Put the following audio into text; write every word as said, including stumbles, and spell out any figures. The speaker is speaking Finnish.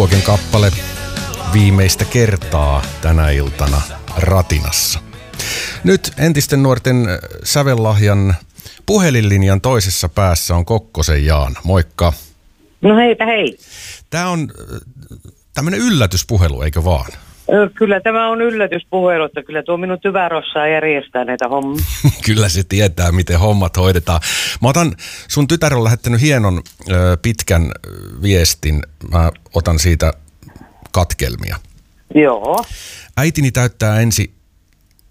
Karaoken kappale viimeistä kertaa tänä iltana Ratinassa. Nyt entisten nuorten sävellahjan puhelinlinjan toisessa päässä on Kokkosen Jaana. Moikka. No heipä hei. Tämä on tämmöinen yllätyspuhelu, eikö vaan? Kyllä tämä on yllätyspuhelu, että kyllä tuo minun tyvärossaa järjestää näitä hommia. Kyllä se tietää, miten hommat hoidetaan. Mä otan, sun tytär on lähettänyt hienon ö, pitkän viestin. Mä otan siitä katkelmia. Joo. Äitini täyttää ensi